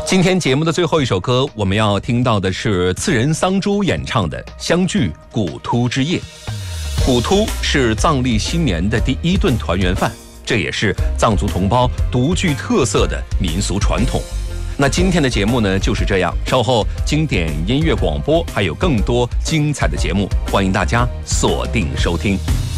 今天节目的最后一首歌，我们要听到的是次仁桑珠演唱的《相聚古突之夜》。古突是藏历新年的第一顿团圆饭，这也是藏族同胞独具特色的民俗传统。那今天的节目呢就是这样，稍后经典音乐广播还有更多精彩的节目，欢迎大家锁定收听。